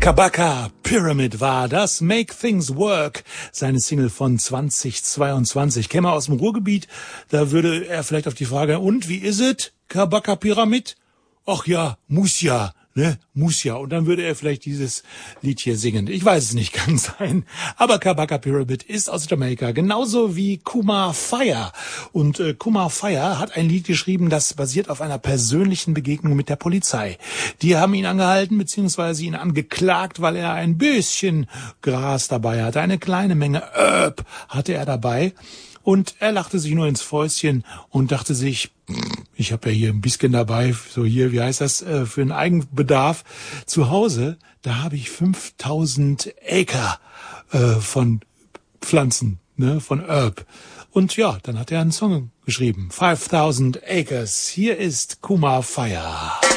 Kabaka Pyramid war das, Make Things Work, seine Single von 2022. Käme er aus dem Ruhrgebiet, da würde er vielleicht auf die Frage, und wie is it, Kabaka Pyramid? Ach ja, muss ja. Ne, muss ja. Und dann würde er vielleicht dieses Lied hier singen. Ich weiß es nicht, kann sein. Aber Kabaka Pyramid ist aus Jamaika, genauso wie Kumar Fire. Und Kumar Fire hat ein Lied geschrieben, das basiert auf einer persönlichen Begegnung mit der Polizei. Die haben ihn angehalten, beziehungsweise ihn angeklagt, weil er ein bisschen Gras dabei hatte. Eine kleine Menge Herb hatte er dabei. Und er lachte sich nur ins Fäustchen und dachte sich, ich habe ja hier ein bisschen dabei, so hier, wie heißt das, für einen Eigenbedarf. Zu Hause, da habe ich 5000 Acre von Pflanzen, ne, von Herb. Und ja, dann hat er einen Song geschrieben, 5000 Acres. Hier ist Kumar Fire.